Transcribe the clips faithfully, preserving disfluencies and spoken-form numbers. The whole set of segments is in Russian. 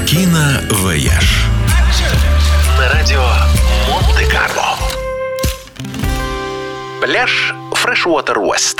Киновояж. На радио Монте-Карло. Пляж Freshwater West.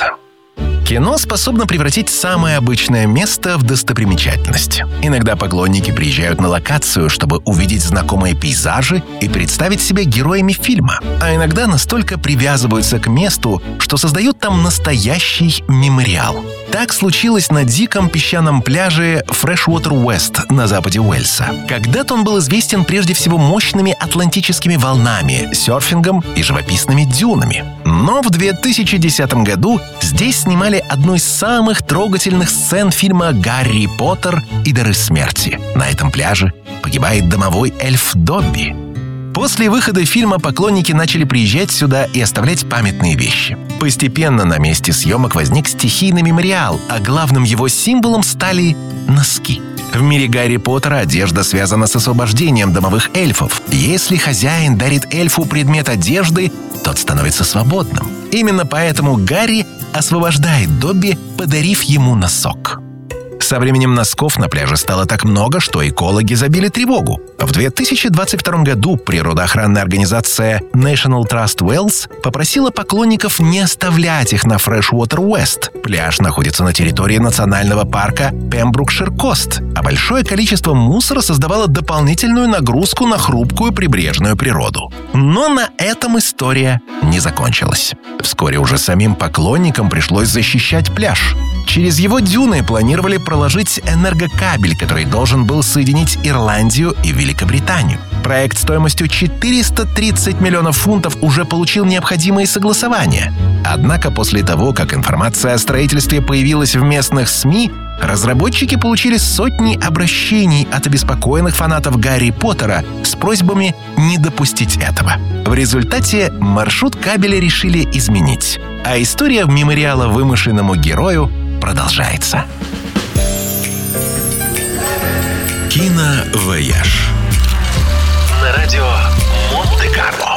Кино способно превратить самое обычное место в достопримечательность. Иногда поклонники приезжают на локацию, чтобы увидеть знакомые пейзажи и представить себя героями фильма. А иногда настолько привязываются к месту, что создают там настоящий мемориал. Так случилось на диком песчаном пляже Freshwater West на западе Уэльса. Когда-то он был известен прежде всего мощными атлантическими волнами, серфингом и живописными дюнами. Но в две тысячи десятом году здесь снимали одну из самых трогательных сцен фильма «Гарри Поттер и дары смерти». На этом пляже погибает домовой эльф Добби. После выхода фильма поклонники начали приезжать сюда и оставлять памятные вещи. Постепенно на месте съемок возник стихийный мемориал, а главным его символом стали носки. В мире Гарри Поттера одежда связана с освобождением домовых эльфов. Если хозяин дарит эльфу предмет одежды, тот становится свободным. Именно поэтому Гарри освобождает Добби, подарив ему носок. Со временем носков на пляже стало так много, что экологи забили тревогу. В две тысячи двадцать втором году природоохранная организация National Trust Wales попросила поклонников не оставлять их на Freshwater West. Пляж находится на территории национального парка Пембрукшир-Кост, а большое количество мусора создавало дополнительную нагрузку на хрупкую прибрежную природу. Но на этом история не закончилась. Вскоре уже самим поклонникам пришлось защищать пляж. Через его дюны планировали проложить энергокабель, который должен был соединить Ирландию и Великобританию. Проект стоимостью четыреста тридцать миллионов фунтов уже получил необходимые согласования. Однако после того, как информация о строительстве появилась в местных СМИ, разработчики получили сотни обращений от обеспокоенных фанатов Гарри Поттера с просьбами не допустить этого. В результате маршрут кабеля решили изменить, а история мемориала вымышленному герою продолжается. Киновояж. На радио Монте-Карло.